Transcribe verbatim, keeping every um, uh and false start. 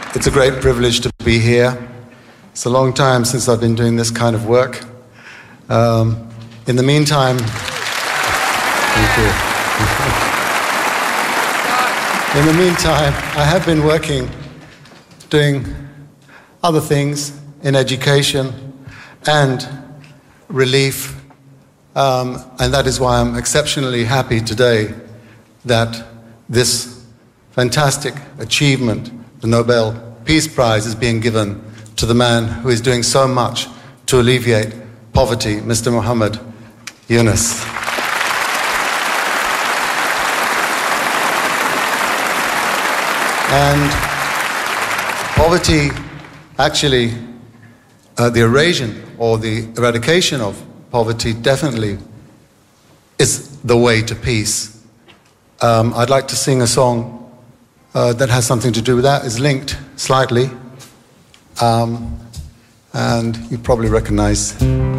It's a great privilege to be here. It's a long time since I've been doing this kind of work. Um, in the meantime, thank you. In the meantime, I have been working, doing other things in education and relief, um, and that is why I'm exceptionally happy today that this fantastic achievement, the Nobel Peace Prize, is being given to the man who is doing so much to alleviate poverty, Mister Muhammad Yunus. And poverty, actually, uh, the erasure or the eradication of poverty definitely is the way to peace. Um, I'd like to sing a song uh, that has something to do with that. It's linked slightly, um, and you probably recognize